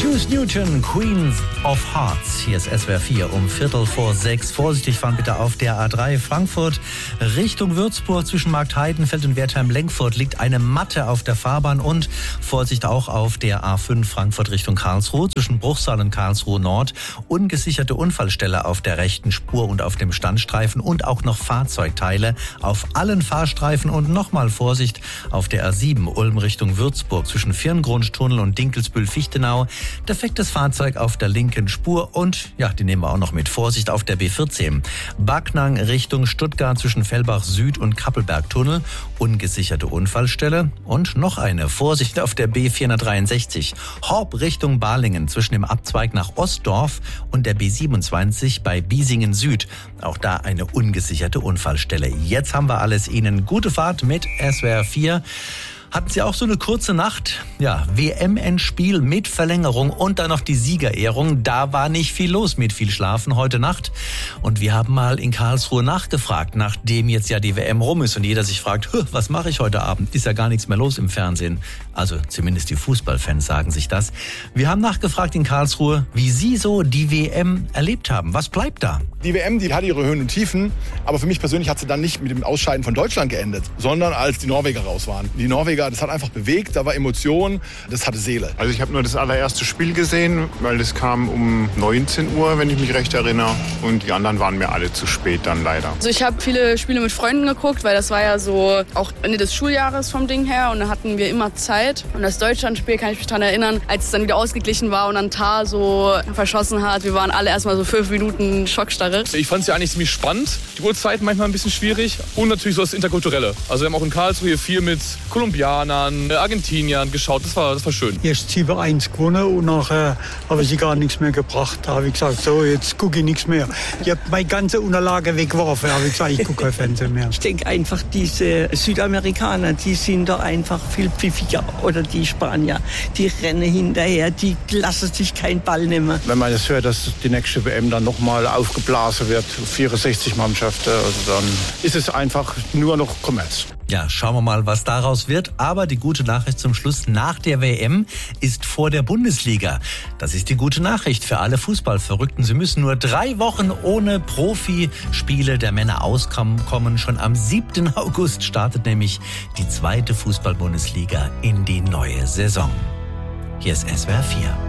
Olivia Newton, Queen of Hearts. Hier ist SWR 4 um 5:45. Vorsichtig fahren bitte auf der A3 Frankfurt Richtung Würzburg. Zwischen Marktheidenfeld und Wertheim-Lenkfurt liegt eine Matte auf der Fahrbahn. Und Vorsicht auch auf der A5 Frankfurt Richtung Karlsruhe. Zwischen Bruchsal und Karlsruhe Nord ungesicherte Unfallstelle auf der rechten Spur und auf dem Standstreifen. Und auch noch Fahrzeugteile auf allen Fahrstreifen. Und nochmal Vorsicht auf der A7 Ulm Richtung Würzburg. Zwischen Virngrundtunnel und Dinkelsbühl-Fichtenau. Defektes Fahrzeug auf der linken Spur und, ja, die nehmen wir auch noch mit. Vorsicht auf der B14. Backnang Richtung Stuttgart zwischen Fellbach Süd und Kappelbergtunnel. Ungesicherte Unfallstelle. Und noch eine. Vorsicht auf der B463. Horb Richtung Balingen zwischen dem Abzweig nach Ostdorf und der B27 bei Biesingen Süd. Auch da eine ungesicherte Unfallstelle. Jetzt haben wir alles. Ihnen gute Fahrt mit SWR 4. Hatten Sie auch so eine kurze Nacht? Ja, WM-Endspiel mit Verlängerung und dann noch die Siegerehrung. Da war nicht viel los mit viel Schlafen heute Nacht. Und wir haben mal in Karlsruhe nachgefragt, nachdem jetzt ja die WM rum ist und jeder sich fragt, was mache ich heute Abend? Ist ja gar nichts mehr los im Fernsehen. Also zumindest die Fußballfans sagen sich das. Wir haben nachgefragt in Karlsruhe, wie Sie so die WM erlebt haben. Was bleibt da? Die WM, die hatte ihre Höhen und Tiefen. Aber für mich persönlich hat sie dann nicht mit dem Ausscheiden von Deutschland geendet, sondern als die Norweger raus waren. Die Norweger, das hat einfach bewegt, da war Emotion, das hatte Seele. Also ich habe nur das allererste Spiel gesehen, weil das kam um 19 Uhr, wenn ich mich recht erinnere. Und die anderen waren mir alle zu spät dann leider. Also ich habe viele Spiele mit Freunden geguckt, weil das war ja so auch Ende des Schuljahres vom Ding her. Und da hatten wir immer Zeit. Und das Deutschlandspiel kann ich mich daran erinnern, als es dann wieder ausgeglichen war und dann Tar so verschossen hat. Wir waren alle erstmal so 5 Minuten Schockstarre. Ich fand es ja eigentlich ziemlich spannend. Die Uhrzeit manchmal ein bisschen schwierig. Und natürlich so das Interkulturelle. Also wir haben auch in Karlsruhe hier viel mit Kolumbianern, Argentiniern geschaut. Das war schön. Erst 7-1 gewonnen und nachher habe sie gar nichts mehr gebracht. Da habe ich gesagt, so, jetzt gucke ich nichts mehr. Ich habe meine ganze Unterlage weggeworfen. Da habe ich gesagt, ich gucke kein Fernsehen mehr. Ich denke einfach, diese Südamerikaner, die sind da einfach viel pfiffiger. Oder die Spanier, die rennen hinterher, die lassen sich keinen Ball nehmen. Wenn man jetzt hört, dass die nächste WM dann nochmal aufgeblasen wird, 64 Mannschaften, also dann ist es einfach nur noch Kommerz. Ja, schauen wir mal, was daraus wird. Aber die gute Nachricht zum Schluss, nach der WM ist vor der Bundesliga. Das ist die gute Nachricht für alle Fußballverrückten. Sie müssen nur 3 Wochen ohne Profispiele der Männer auskommen. Schon am 7. August startet nämlich die 2. Fußball-Bundesliga in die neue Saison. Hier ist SWR 4.